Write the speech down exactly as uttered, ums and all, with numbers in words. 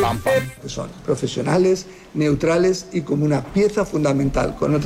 pam, pam. Son profesionales, neutrales y como una pieza fundamental con